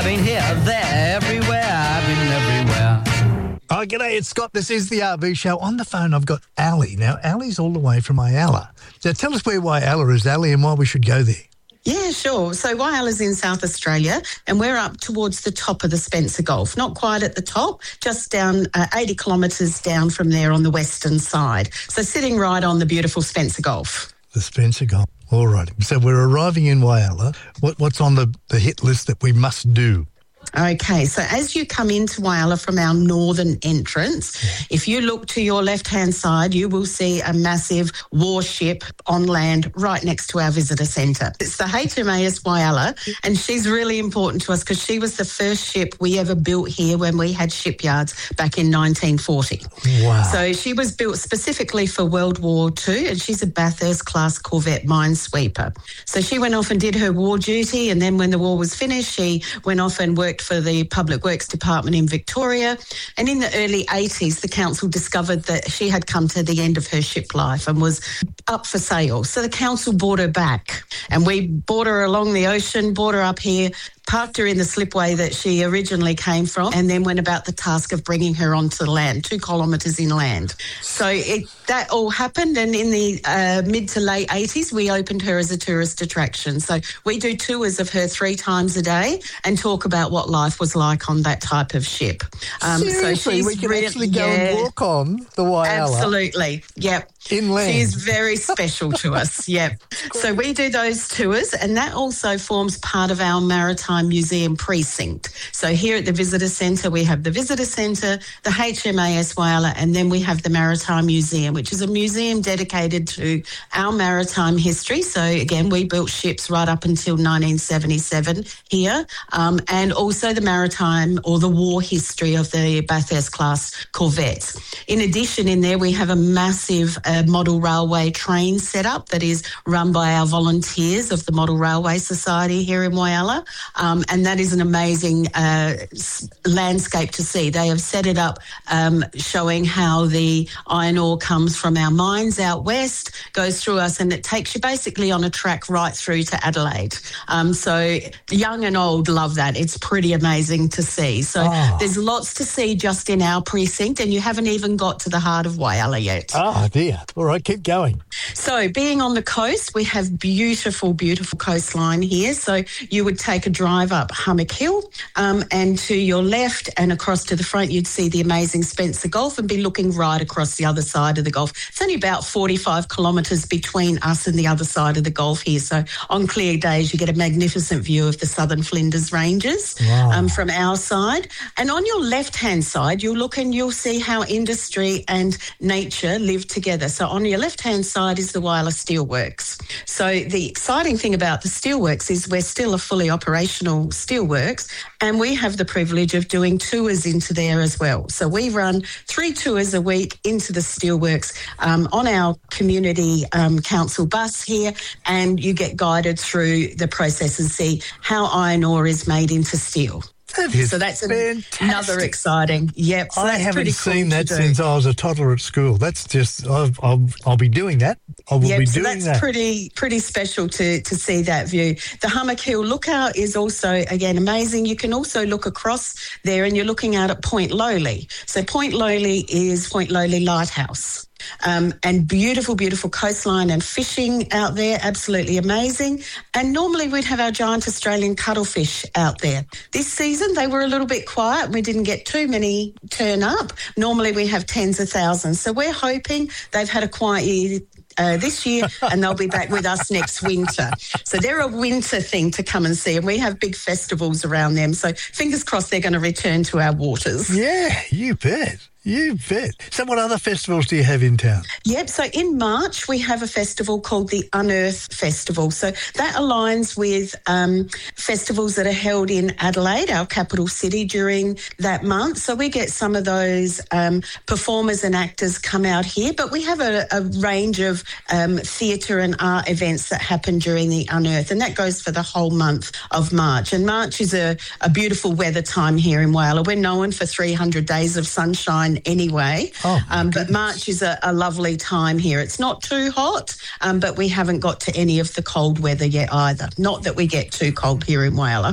I've been here, there, everywhere. I've been everywhere. Oh, g'day, it's Scott. This is the RV Show. On the phone, I've got Ali. Now, Ali's all the way from Whyalla. So tell us where Whyalla is, Ali, and why we should go there. Yeah, sure. So Whyalla's in South Australia and we're up towards the top of the Spencer Gulf. Not quite at the top, just down 80 kilometres down from there on the western side. So sitting right on the beautiful Spencer Gulf. The Spencer Gulf. All right. So we're arriving in Whyalla. What's on the hit list that we must do? Okay, so as you come into Whyalla from our northern entrance, if you look to your left-hand side, you will see a massive warship on land right next to our visitor centre. It's the HMAS Whyalla, and she's really important to us because she was the first ship we ever built here when we had shipyards back in 1940. Wow. So she was built specifically for World War II, and she's a Bathurst-class corvette minesweeper. So she went off and did her war duty, and then when the war was finished, she went off and worked for the Public Works Department in Victoria. And in the early 80s, the council discovered that she had come to the end of her ship life and was up for sale. So the council bought her back, and we brought her along the ocean, brought her up here, parked her in the slipway that she originally came from, and then went about the task of bringing her onto the land, 2 kilometres inland. So that all happened, and in the mid to late 80s, we opened her as a tourist attraction. So we do tours of her 3 times a day and talk about what life was like on that type of ship. Seriously, so we can actually go and walk on the Whyalla? Absolutely, yep. Inland. She is very special to us, yep. So we do those tours, and that also forms part of our Maritime Museum precinct. So here at the Visitor Centre, we have the Visitor Centre, the HMAS Whyalla, and then we have the Maritime Museum, which is a museum dedicated to our maritime history. So again, we built ships right up until 1977 here, and also the maritime or the war history of the Bathurst-class corvettes. In addition, in there, we have a massive model railway train set up that is run by our volunteers of the Model Railway Society here in Whyalla. And that is an amazing landscape to see. They have set it up showing how the iron ore comes from our mines out west, goes through us, and it takes you basically on a track right through to Adelaide. So young and old love that. It's pretty amazing to see. So there's lots to see just in our precinct, and you haven't even got to the heart of Whyalla yet. Oh, dear. All right, keep going. So being on the coast, we have beautiful, beautiful coastline here. So you would take a drive up Hummock Hill, and to your left and across to the front, you'd see the amazing Spencer Gulf and be looking right across the other side of the Gulf. It's only about 45 kilometres between us and the other side of the Gulf here. So on clear days, you get a magnificent view of the Southern Flinders Ranges from our side. And on your left-hand side, you'll look and you'll see how industry and nature live together. So on your left-hand side is the Whyalla Steelworks. So the exciting thing about the steelworks is we're still a fully operational steelworks, and we have the privilege of doing tours into there as well. So we run 3 tours a week into the steelworks on our community council bus here, and you get guided through the process and see how iron ore is made into steel. So that's fantastic. Another exciting. Yep. So I haven't seen that cool since I was a toddler at school. That's just, I'll be doing that. I will be doing that. That's pretty special to see that view. The Hummock Hill Lookout is also, again, amazing. You can also look across there and you're looking out at Point Lowly. So Point Lowly is Point Lowly Lighthouse. And beautiful, beautiful coastline and fishing out there, absolutely amazing. And normally we'd have our giant Australian cuttlefish out there. This season they were a little bit quiet. We didn't get too many turn up. Normally we have tens of thousands. So we're hoping they've had a quiet year this year, and they'll be back with us next winter. So they're a winter thing to come and see, and we have big festivals around them. So fingers crossed they're going to return to our waters. Yeah, you bet. You bet. So what other festivals do you have in town? Yep, so in March we have a festival called the Unearth Festival. So that aligns with festivals that are held in Adelaide, our capital city, during that month. So we get some of those performers and actors come out here, but we have a range of theatre and art events that happen during the Unearth, and that goes for the whole month of March. And March is a beautiful weather time here in Whyalla. We're known for 300 days of sunshine anyway, but March is a lovely time here. It's not too hot, but we haven't got to any of the cold weather yet either. Not that we get too cold here in Whyalla.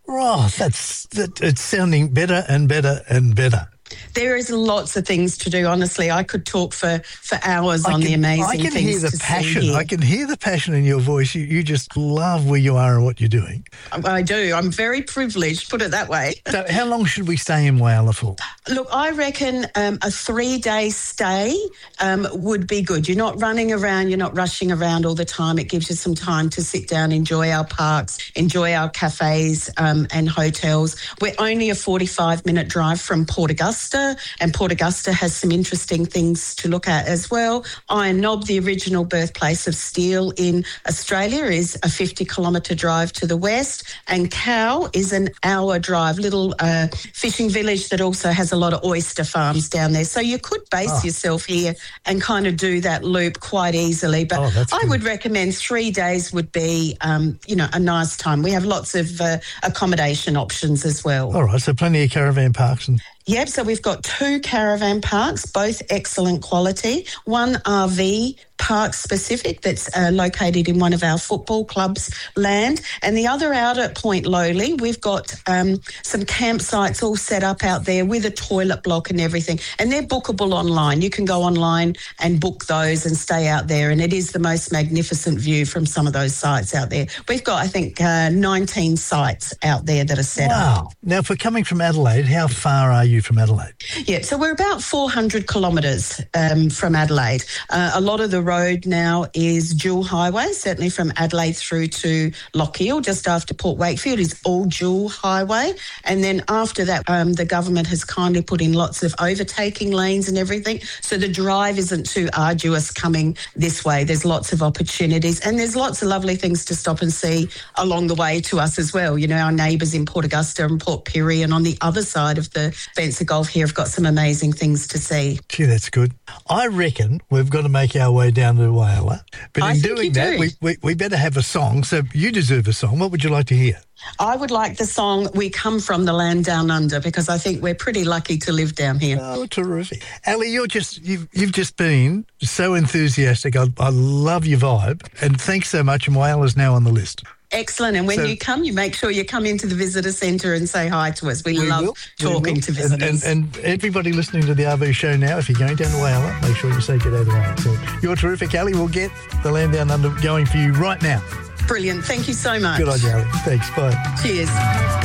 Oh, it's sounding better and better and better. There is lots of things to do, honestly. I could talk for hours on the amazing things to see here. I can hear the passion. I can hear the passion in your voice. You just love where you are and what you're doing. I do. I'm very privileged, put it that way. So how long should we stay in Whyalla for? Look, I reckon a 3-day stay would be good. You're not running around, you're not rushing around all the time. It gives you some time to sit down, enjoy our parks, enjoy our cafes and hotels. We're only a 45-minute drive from Port Augusta, and Port Augusta has some interesting things to look at as well. Iron Knob, the original birthplace of steel in Australia, is a 50-kilometre drive to the west, and Cow is an hour drive, little fishing village that also has a lot of oyster farms down there. So you could base yourself here and kind of do that loop quite easily. But I would recommend 3 days would be, a nice time. We have lots of accommodation options as well. All right, so plenty of caravan parks and... Yep, so we've got 2 caravan parks, both excellent quality. One RV park specific that's located in one of our football clubs' land, and the other out at Point Lowly. We've got some campsites all set up out there with a toilet block and everything, and they're bookable online. You can go online and book those and stay out there, and it is the most magnificent view from some of those sites out there. We've got, I think, 19 sites out there that are set up. Wow. Now, if we're coming from Adelaide, how far are you from Adelaide? Yeah, so we're about 400 kilometres from Adelaide. A lot of the road now is dual highway, certainly from Adelaide through to Lochiel, just after Port Wakefield is all dual highway. And then after that, the government has kindly put in lots of overtaking lanes and everything. So the drive isn't too arduous coming this way. There's lots of opportunities, and there's lots of lovely things to stop and see along the way to us as well. You know, our neighbours in Port Augusta and Port Pirie, and on the other side of the Spencer Gulf here have got some amazing things to see. Gee, that's good. I reckon we've got to make our way down to Whyalla. But in doing that, we better have a song. So you deserve a song. What would you like to hear? I would like the song We Come From the Land Down Under, because I think we're pretty lucky to live down here. Oh, terrific. Ali, you've just been so enthusiastic. I love your vibe. And thanks so much. And Whyalla's now on the list. Excellent. And when you come, you make sure you come into the visitor centre and say hi to us. We love talking to visitors. And everybody listening to the RV show now, if you're going down to Whyalla, make sure you say g'day to Wayne. So you're terrific, Ali. We'll get the Land Down Under going for you right now. Brilliant. Thank you so much. Good on you, Ali. Thanks. Bye. Cheers.